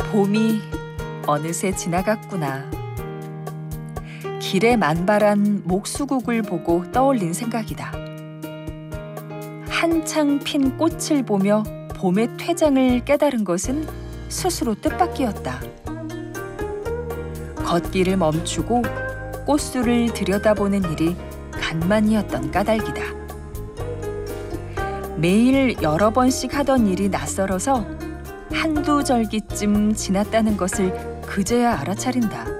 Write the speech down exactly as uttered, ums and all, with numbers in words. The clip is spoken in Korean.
봄이 어느새 지나갔구나. 길에 만발한 목수국을 보고 떠올린 생각이다. 한창 핀 꽃을 보며 봄의 퇴장을 깨달은 것은 스스로 뜻밖이었다. 걷기를 멈추고 꽃수를 들여다보는 일이 간만이었던 까닭이다. 매일 여러 번씩 하던 일이 낯설어서 한두 절기쯤 지났다는 것을 그제야 알아차린다.